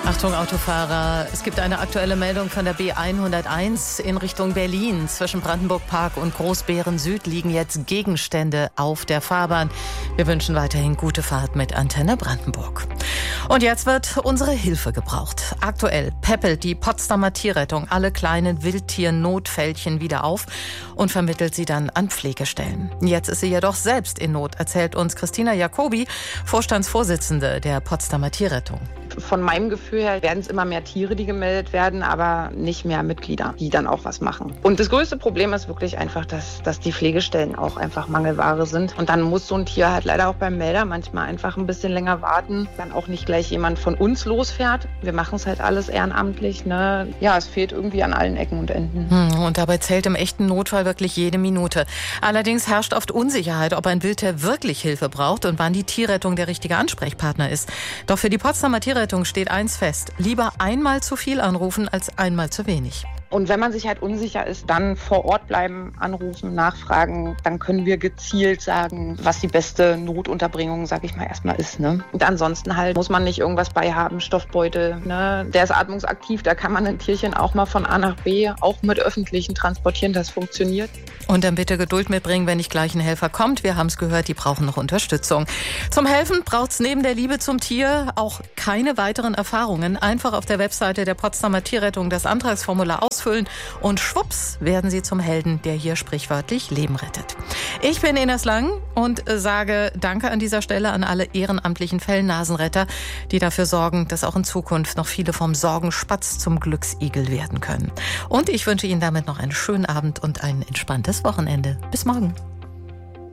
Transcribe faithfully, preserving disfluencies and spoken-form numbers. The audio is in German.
Achtung Autofahrer, es gibt eine aktuelle Meldung von der B hunderteins in Richtung Berlin. Zwischen Brandenburg-Park und Großbeeren-Süd liegen jetzt Gegenstände auf der Fahrbahn. Wir wünschen weiterhin gute Fahrt mit Antenne Brandenburg. Und jetzt wird unsere Hilfe gebraucht. Aktuell peppelt die Potsdamer Tierrettung alle kleinen Wildtier-Notfältchen wieder auf und vermittelt sie dann an Pflegestellen. Jetzt ist sie jedoch selbst in Not, erzählt uns Christina Jacobi, Vorstandsvorsitzende der Potsdamer Tierrettung. Von meinem Gefühl her werden es immer mehr Tiere, die gemeldet werden, aber nicht mehr Mitglieder, die dann auch was machen. Und das größte Problem ist wirklich einfach, dass, dass die Pflegestellen auch einfach Mangelware sind. Und dann muss so ein Tier halt leider auch beim Melder manchmal einfach ein bisschen länger warten. Dann auch nicht gleich jemand von uns losfährt. Wir machen es halt alles ehrenamtlich, ne? Ja, es fehlt irgendwie an allen Ecken und Enden. Hm, und dabei zählt im echten Notfall wirklich jede Minute. Allerdings herrscht oft Unsicherheit, ob ein Wildtier wirklich Hilfe braucht und wann die Tierrettung der richtige Ansprechpartner ist. Doch für die Potsdamer Tierrettung steht eins fest: lieber einmal zu viel anrufen als einmal zu wenig. Und wenn man sich halt unsicher ist, dann vor Ort bleiben, anrufen, nachfragen. Dann können wir gezielt sagen, was die beste Notunterbringung, sag ich mal, erstmal ist. Ne? Und ansonsten halt muss man nicht irgendwas beihaben, Stoffbeutel. Ne? Der ist atmungsaktiv, da kann man ein Tierchen auch mal von A nach B, auch mit öffentlichen transportieren, das funktioniert. Und dann bitte Geduld mitbringen, wenn nicht gleich ein Helfer kommt. Wir haben es gehört, die brauchen noch Unterstützung. Zum Helfen braucht es neben der Liebe zum Tier auch keine weiteren Erfahrungen. Einfach auf der Webseite der Potsdamer Tierrettung das Antragsformular ausfüllen und schwupps werden Sie zum Helden, der hier sprichwörtlich Leben rettet. Ich bin Ines Lang und sage Danke an dieser Stelle an alle ehrenamtlichen Fellnasenretter, die dafür sorgen, dass auch in Zukunft noch viele vom Sorgenspatz zum Glücksigel werden können. Und ich wünsche Ihnen damit noch einen schönen Abend und ein entspanntes Wochenende. Bis morgen.